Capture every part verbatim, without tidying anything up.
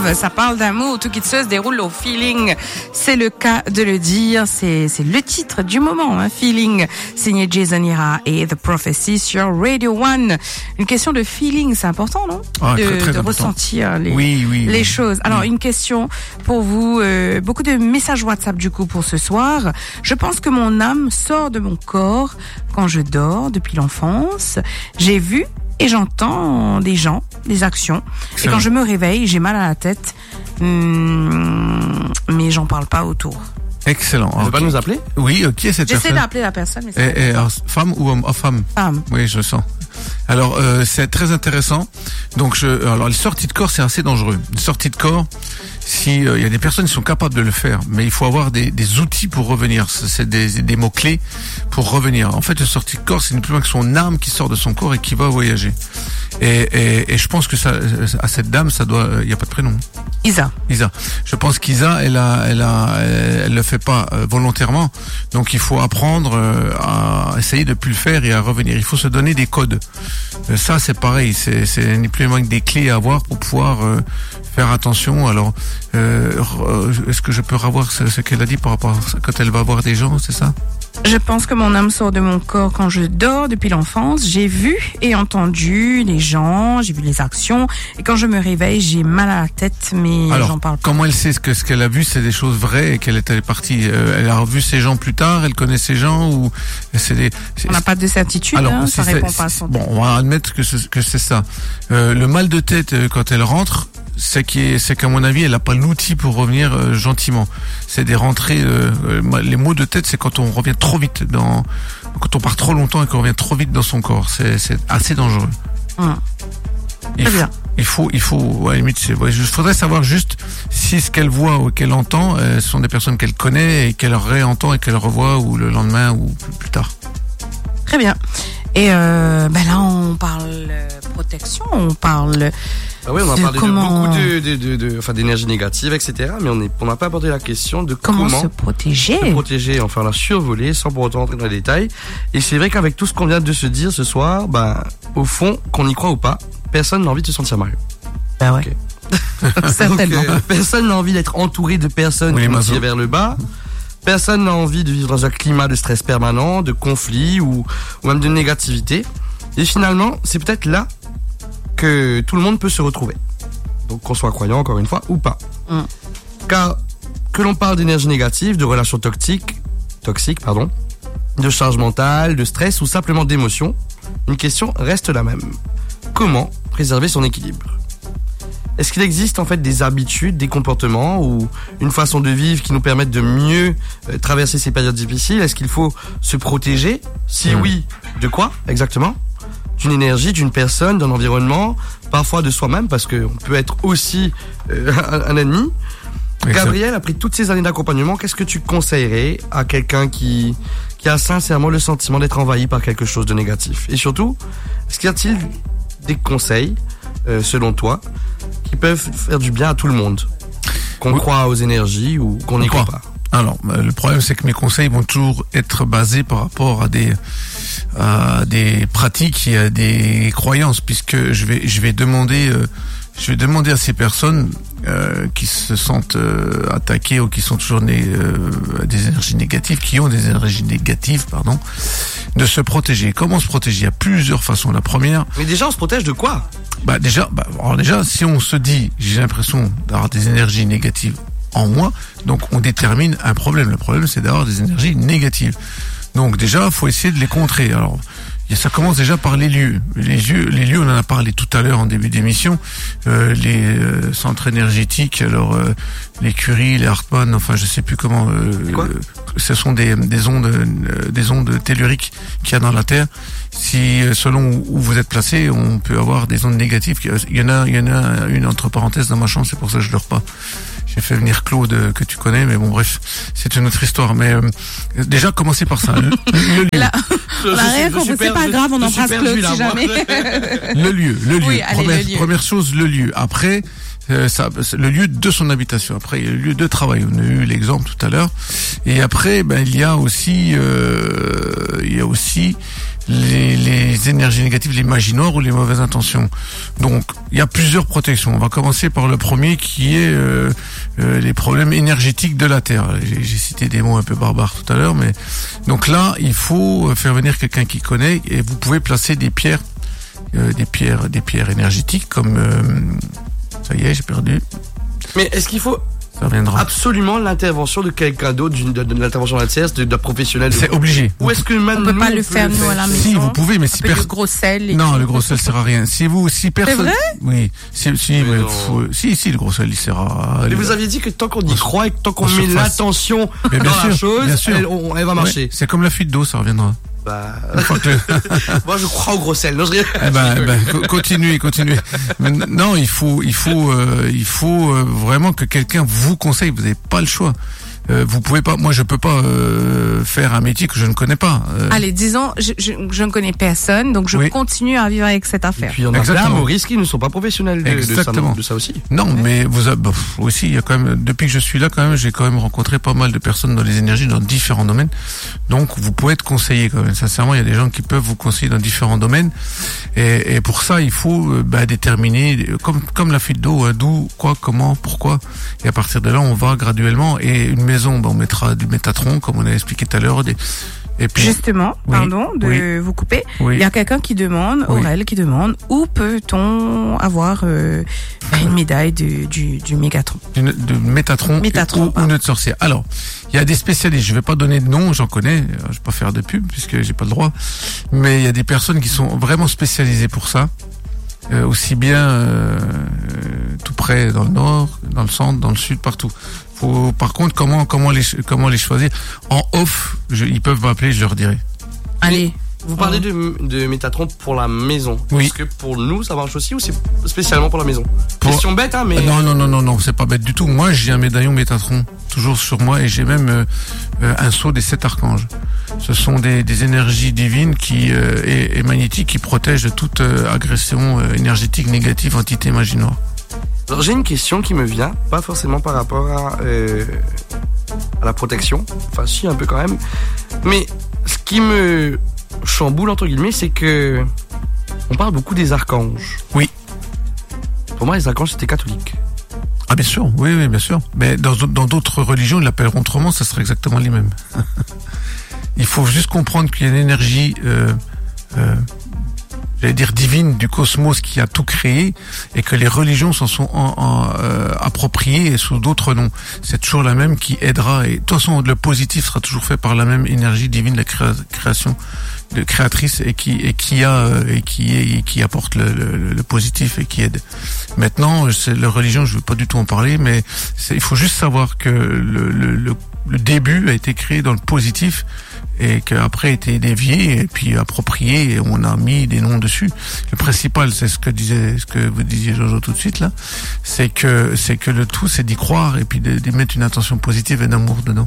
Love, ça parle d'amour, tout qui se déroule au feeling. C'est le cas de le dire, c'est, c'est le titre du moment, hein, Feeling, signé Jason Ira et The Prophecy sur Radio One. Une question de feeling, c'est important, non? Ah, de, très, très de important. ressentir les, oui, oui, les oui. choses. Alors, oui. une question pour vous, euh, beaucoup de messages WhatsApp du coup pour ce soir. Je pense que mon âme sort de mon corps quand je dors depuis l'enfance. J'ai vu et j'entends des gens, des actions. Excellent. Et quand je me réveille, j'ai mal à la tête, hum, mais j'en parle pas autour. Excellent. Tu veux okay. pas nous appeler? Oui, qui est cette J'essaie personne? d'appeler la personne, mais c'est et, et, alors, femme ou homme? Oh, femme. Femme. Oui, je le sens. Alors, euh, c'est très intéressant. Donc, je, alors, les sorties de corps, c'est assez dangereux. Une sortie de corps, si il euh, y a des personnes qui sont capables de le faire, mais il faut avoir des, des outils pour revenir. C'est des, des mots clés pour revenir. En fait, une sortie de corps, c'est ni plus loin que son âme qui sort de son corps et qui va voyager. Et, et, et je pense que ça, à cette dame, ça doit, il y a pas de prénom. Isa. Isa. Je pense qu'Isa, elle a, elle a, elle, elle le fait pas euh, volontairement. Donc il faut apprendre euh, à essayer de plus le faire et à revenir. Il faut se donner des codes. Euh, ça, c'est pareil. C'est, c'est ni plus ni moins que des clés à avoir pour pouvoir euh, faire attention. Alors, euh, est-ce que je peux revoir ce, ce qu'elle a dit par rapport à ça, quand elle va voir des gens, c'est ça? Je pense que mon âme sort de mon corps quand je dors depuis l'enfance. J'ai vu et entendu les gens, j'ai vu les actions. Et quand je me réveille, j'ai mal à la tête, mais alors, j'en parle pas. Comment elle sait ce que ce qu'elle a vu, c'est des choses vraies et qu'elle est partie? euh, Elle a revu ces gens plus tard, elle connaît ces gens ou c'est des. C'est, on n'a pas de certitude, alors, hein, ça c'est, répond c'est, pas à son. Bon, on va admettre que c'est, que c'est ça. Euh, le mal de tête euh, quand elle rentre, c'est qui c'est qu'à mon avis, elle n'a pas l'outil pour revenir euh, gentiment. C'est des rentrées. Euh, les maux de tête, c'est quand on revient trop vite dans, quand on part trop longtemps et qu'on revient trop vite dans son corps. C'est, c'est assez dangereux. Hum. Il Très faut, bien. il faut, il faut. Ouais, limite, c'est. Ouais, je faudrait savoir juste si ce qu'elle voit ou qu'elle entend, euh, ce sont des personnes qu'elle connaît et qu'elle réentend et qu'elle revoit ou le lendemain ou plus, plus tard. Très bien. Et euh, ben là, on parle protection, on parle. Ah oui, on a de parlé comment... de beaucoup de, de, de, de, enfin, d'énergie négative, et cetera. Mais on est, on n'a pas abordé la question de comment, comment se protéger. se protéger, enfin la survoler, sans pour autant entrer dans les détails. Et c'est vrai qu'avec tout ce qu'on vient de se dire ce soir, ben, au fond, qu'on y croit ou pas, personne n'a envie de se sentir mal. Ben ouais. Okay. Certainement. Donc, euh, personne n'a envie d'être entouré de personnes oui, qui vont tirer vers le bas. Personne n'a envie de vivre dans un climat de stress permanent, de conflit ou, ou même de négativité. Et finalement, c'est peut-être là que tout le monde peut se retrouver. Donc qu'on soit croyant, encore une fois, ou pas. Mm. Car que l'on parle d'énergie négative, de relations toxiques, toxiques, pardon, de charge mentale, de stress ou simplement d'émotion, une question reste la même. Comment préserver son équilibre ? Est-ce qu'il existe en fait des habitudes, des comportements ou une façon de vivre qui nous permettent de mieux euh, traverser ces périodes difficiles ? Est-ce qu'il faut se protéger ? Si mmh. oui, de quoi exactement ? D'une énergie, d'une personne, d'un environnement, parfois de soi-même, parce qu'on peut être aussi euh, un, un ennemi. Exact. Gabriel, après toutes ces années d'accompagnement, qu'est-ce que tu conseillerais à quelqu'un qui, qui a sincèrement le sentiment d'être envahi par quelque chose de négatif ? Et surtout, est-ce qu'il y a-t-il des conseils, euh, selon toi, qui peuvent faire du bien à tout le monde, qu'on oui. croit aux énergies ou qu'on n'y croit pas? Alors, le problème, c'est que mes conseils vont toujours être basés par rapport à des à des pratiques et à des croyances, puisque je vais je vais demander euh, je vais demander à ces personnes euh, qui se sentent euh, attaquées ou qui sont toujours nées euh, des énergies négatives, qui ont des énergies négatives, pardon, de se protéger. Comment se protéger ? Il y a plusieurs façons. La première. Mais déjà, on se protège de quoi ? Bah déjà, bah, alors déjà, si on se dit, j'ai l'impression d'avoir des énergies négatives en moi, donc on détermine un problème. Le problème, c'est d'avoir des énergies négatives. Donc déjà, faut essayer de les contrer. Alors, ça commence déjà par les lieux. Les lieux, les lieux, on en a parlé tout à l'heure en début d'émission. Euh, les euh, centres énergétiques, alors euh, les Curie, les Hartmann, enfin je sais plus comment. Euh, quoi ce sont des, des ondes, euh, des ondes telluriques qu'il y a dans la Terre. Si selon où vous êtes placé, on peut avoir des ondes négatives. Il y en a, il y en a une entre parenthèses dans ma chambre, c'est pour ça que je dors pas. J'ai fait venir Claude que tu connais, mais bon bref, c'est une autre histoire. Mais euh, déjà commencer par ça. Le, le lieu. Là, on a rien compris, c'est pas grave, on embrasse Claude si jamais. Le lieu, le lieu. Oui, allez, première, le lieu. Première chose, le lieu. Après, euh, ça, le lieu de son habitation. Après, il y a le lieu de travail. On a eu l'exemple tout à l'heure. Et après, ben, il y a aussi, euh, il y a aussi les, les énergies négatives, les magies noires ou les mauvaises intentions. Donc, il y a plusieurs protections. On va commencer par le premier qui est euh, euh, les problèmes énergétiques de la Terre. J'ai, j'ai cité des mots un peu barbares tout à l'heure, mais donc là, il faut faire venir quelqu'un qui connaît et vous pouvez placer des pierres, euh, des pierres, des pierres énergétiques comme euh, ça y est, j'ai perdu. Mais est-ce qu'il faut Ça reviendra. absolument l'intervention de quelqu'un d'autre, d'une, de, de l'intervention de la T S, de, de professionnel? C'est obligé. Ou est-ce que même On peut nous, pas on le faire nous à la maison. Si vous pouvez, mais Un si peu de personne. gros sel. Et Non, puis- le gros sel sert à rien. Si vous, si personne. vrai Oui. Si, si, Mais ouais, non. faut- si, si, le gros sel, il sert à. Mais vous aviez dit que tant qu'on y En- croit et que tant qu'on en met surface. l'attention Mais bien dans la sûr, chose, bien sûr. Elle, on- elle va Ouais, marcher. c'est comme la fuite d'eau, ça reviendra. Bah, Une fois que le- moi je crois au gros sel. Non, je rigole. Eh ben, eh ben, co- continuez, continuez. Mais n- non, il faut, il faut, euh, il faut euh, vraiment que quelqu'un vous conseille. Vous n'avez pas le choix. Euh, vous pouvez pas. Moi, je peux pas euh, faire un métier que je ne connais pas. Euh, Allez, disons, je, je, je ne connais personne, donc je Oui. continue à vivre avec cette Et affaire. puis on a Exactement. plein Maurice qui ne sont pas professionnels de, de, ça, Exactement. de ça aussi. Non, mais vous avez, bah, pff, aussi, il y a quand même, depuis que je suis là, quand même, j'ai quand même rencontré pas mal de personnes dans les énergies, dans différents domaines. Donc, vous pouvez être conseillé quand même. Sincèrement, il y a des gens qui peuvent vous conseiller dans différents domaines. Et, et pour ça, il faut euh, bah, déterminer, euh, comme comme la fuite d'eau, hein, d'où, quoi, comment, pourquoi. Et à partir de là, on va graduellement. Et une maison, bah, on mettra du métatron, comme on a expliqué tout à l'heure. Des, et puis, Justement, Oui, pardon de oui. vous couper. oui. Il y a quelqu'un qui demande, Oui. Aurel qui demande, où peut-on avoir euh, une médaille de, du, du mégatron? de, de Métatron, Métatron, ou, ou pardon. notre sorcière. Alors, il y a des spécialistes, je vais pas donner de nom, j'en connais, euh, je vais pas faire de pub puisque j'ai pas le droit, mais il y a des personnes qui sont vraiment spécialisées pour ça, euh, aussi bien euh, euh, tout près dans le nord, dans le centre, dans le sud, partout. Faut, par contre, comment comment les comment les choisir en off, je, ils peuvent m'appeler, je leur dirai. Allez. Vous parlez de, de Métatron pour la maison. Oui. Est-ce que pour nous ça marche aussi ou c'est spécialement pour la maison? Pour- Question bête, hein, mais. Euh, Non, non, non, non, non, c'est pas bête du tout. Moi, j'ai un médaillon Métatron, toujours sur moi, et j'ai même euh, euh, un sceau des sept archanges. Ce sont des, des énergies divines qui euh, et, et magnétiques qui protègent de toute euh, agression euh, énergétique négative, entité magie noire. Alors j'ai une question qui me vient, pas forcément par rapport à, euh, à la protection, enfin si un peu quand même, mais ce qui me chamboule entre guillemets, c'est que on parle beaucoup des archanges. Oui. Pour moi, les archanges c'était catholique. Ah bien sûr, oui, oui, bien sûr. Mais dans dans d'autres religions, ils l'appelleront autrement, ça serait exactement les mêmes. Il faut juste comprendre qu'il y a une énergie, euh, euh, j'allais dire divine du cosmos qui a tout créé et que les religions s'en sont en, en, euh, appropriées sous d'autres noms. C'est toujours la même qui aidera. Et de toute façon, le positif sera toujours fait par la même énergie divine de la créa- création, de créatrice et qui et qui a euh, et qui est et qui apporte le, le, le positif et qui aide. Maintenant, c'est la religion, je veux pas du tout en parler, mais c'est, il faut juste savoir que le, le, le, le début a été créé dans le positif et qu'après a été dévié et puis approprié et on a mis des noms dessus. Le principal, c'est ce que disait, ce que vous disiez Jojo tout de suite là, c'est que c'est que le tout, c'est d'y croire et puis de, de mettre une intention positive et d'amour dedans.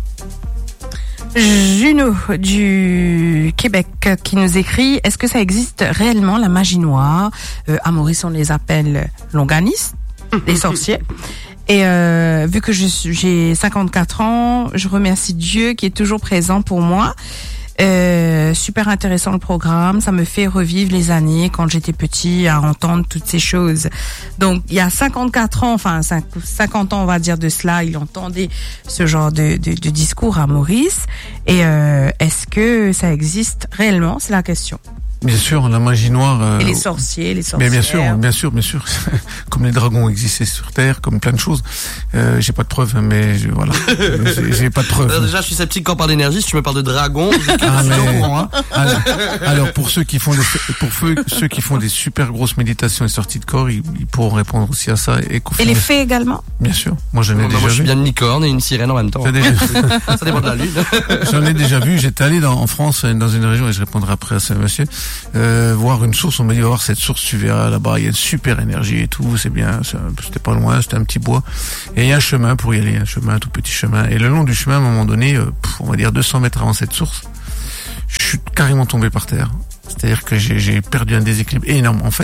Juno du Québec qui nous écrit, est-ce que ça existe réellement la magie noire? euh, À Maurice on les appelle longanistes, les sorciers. Et euh, vu que je suis, j'ai cinquante-quatre ans, je remercie Dieu qui est toujours présent pour moi. Euh, super intéressant le programme, ça me fait revivre les années quand j'étais petit à entendre toutes ces choses. Donc il y a cinquante-quatre ans, enfin cinquante ans on va dire de cela, il entendait ce genre de, de, de discours à Maurice. Et euh, est-ce que ça existe réellement? C'est la question. Bien sûr, la magie noire. Euh, Et les sorciers, les sorcières. Mais bien sûr, bien sûr, bien sûr. Comme les dragons existaient sur Terre, comme plein de choses. Euh, j'ai pas de preuves, hein, mais je, voilà. j'ai, j'ai pas de preuves. Alors déjà, je suis sceptique quand on parle d'énergie. Si tu me parles de dragon, je Ah, mais- suis au courant, hein. alors, alors, pour ceux qui font des, pour ceux, ceux qui font des super grosses méditations et sorties de corps, ils, ils pourront répondre aussi à ça et Et confirmer. les fées également? Bien sûr. Moi, j'en ai Bon, bah, déjà moi, je suis vu. bien une licorne et une sirène en même temps. J'en ai déjà- Ça dépend de la lune. J'en ai déjà vu. J'étais allé dans, en France, dans une région, et je répondrai après à ce monsieur, euh, voir une source. On m'a dit, va voir cette source, tu verras là-bas, il y a une super énergie et tout, c'est bien. c'est- C'était pas loin, c'était un petit bois. Et il y a un chemin pour y aller, un chemin, un tout petit chemin. Et le long du chemin, à un moment donné, euh, pff, on va dire deux cents mètres avant cette source, je suis carrément tombé par terre. C'est-à-dire que j'ai, j'ai perdu un déséquilibre énorme. En fait,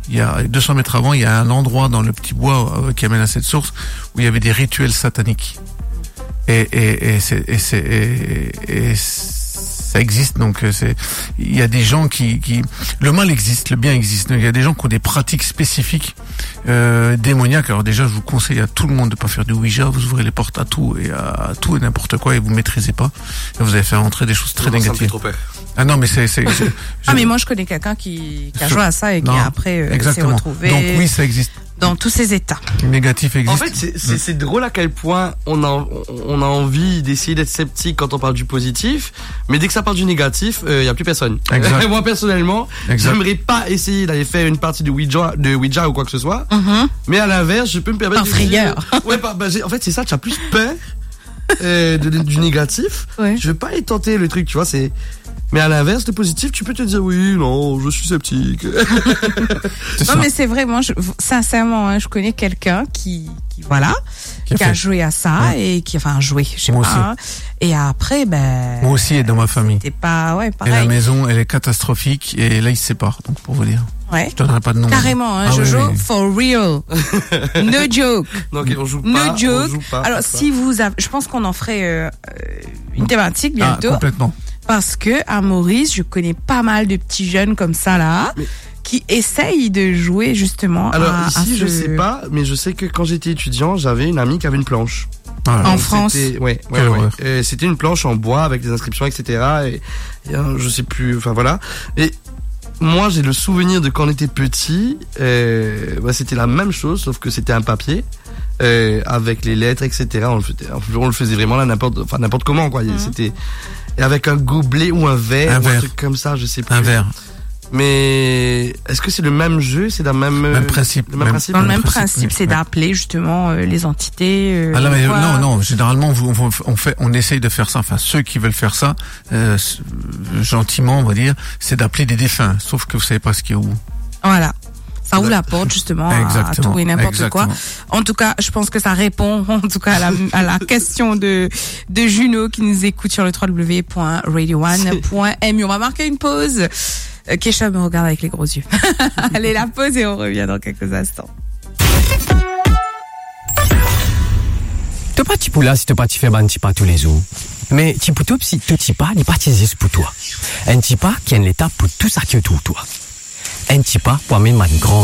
il y a deux cents mètres avant, il y a un endroit dans le petit bois euh, qui amène à cette source où il y avait des rituels sataniques. Et, et, et, c'est, et, c'est, et, et ça existe, donc c'est, il y a des gens qui, qui, le mal existe, le bien existe. Donc, il y a des gens qui ont des pratiques spécifiques euh, démoniaques. Alors déjà, je vous conseille à tout le monde de pas faire du Ouija. Vous ouvrez les portes à tout et à tout et n'importe quoi et vous maîtrisez pas. Et vous allez faire entrer des choses très Non, négatives. Ça me fait trop peur. Ah non, mais c'est, c'est, c'est Ah mais moi je connais quelqu'un qui, qui a joué à ça et qui non, après euh, s'est exactement. retrouvé Donc oui, ça existe. dans tous ces états. Négatif existe. En fait, c'est, c'est, c'est drôle à quel point on a, on a envie d'essayer d'être sceptique quand on parle du positif, mais dès que ça parle du négatif, il euh, y a plus personne. Exact. Moi personnellement, Exact. j'aimerais pas essayer d'aller faire une partie de Ouija, de Ouija ou quoi que ce soit. Mm-hmm. Mais à l'inverse, je peux me permettre. Par frayeur. Ouais, bah, bah, j'ai, en fait, c'est ça. Tu as plus peur euh, de, de, du négatif. Ouais. Je veux pas y tenter le truc, tu vois. C'est. Mais à l'inverse, le positif, tu peux te dire oui, non, je suis sceptique. C'est Non ça. mais c'est vrai, moi je, sincèrement, hein, je connais quelqu'un qui, qui voilà, Qui qui, a a fait. joué à ça et qui enfin joué, je sais Moi pas. aussi. hein. Et après ben. Moi aussi et dans ma famille. C'était pas ouais Et la pareil. maison, elle est catastrophique et là ils se séparent. Donc pour vous dire, Ouais. je donnerai pas de nom. Carrément, hein, Ah Jojo, oui, oui. for real, no joke. Donc on joue pas. No on joke. joue pas, Alors, c'est si vous avez, je pense qu'on en ferait euh, euh, une thématique Ah, bientôt, complètement. parce que à Maurice, je connais pas mal de petits jeunes comme ça là, Mais- qui essayent de jouer justement. Alors à, ici, à je ce- sais pas, mais je sais que quand j'étais étudiant, j'avais une amie qui avait une planche. Voilà. En Donc, France. c'était- Ouais, ouais, Quelle ouais. horreur. Euh, c'était une planche en bois avec des inscriptions, et cetera. Et, et, euh, je sais plus, enfin voilà. Et moi, j'ai le souvenir de quand on était petit, euh, bah, c'était la même chose, sauf que c'était un papier. Euh, avec les lettres, et cetera. On le faisait, on le faisait vraiment là n'importe, enfin n'importe comment quoi. Mhm. C'était et avec un gobelet ou un verre, Un ou un verre. truc comme ça, je sais plus. Un verre. Mais est-ce que c'est le même jeu, c'est la même Même principe. le même Même- principe Dans le Même même principe, principe, oui. c'est Ouais. d'appeler justement euh, les entités. euh, Ah là, mais quoi. non, non. Généralement, vous, on, on fait, on essaye de faire ça. Enfin, ceux qui veulent faire ça, euh, s- gentiment, on va dire, c'est d'appeler des défunts. Sauf que vous savez pas ce qu'il y a où. Voilà. Ça ouvre la porte justement à, à Exactement. tout et n'importe Exactement. quoi. En tout cas, je pense que ça répond en tout cas à la, à la question de, de Juno qui nous écoute sur le w w w point radio one point m u. On va marquer une pause. Euh, Kesha me regarde avec les gros yeux. Allez, la pause et on revient dans quelques instants. T'as pas petit poula si t'as pas tu fais ban petit pas tous les jours. Mais petit poutou si tout petit pas n'est pas utilisé pour toi. Un petit pas qui est l'étape pour tout ça que tout toi. Un petit pas pour amener ma grande